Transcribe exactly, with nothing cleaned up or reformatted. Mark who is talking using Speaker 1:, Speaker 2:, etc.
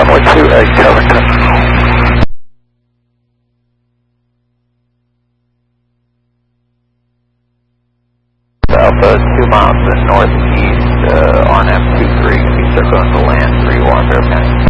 Speaker 1: runway two eight, Covington. Alpha, two miles to the northeast, uh, R N M two three, be circling to land three one, Bear County.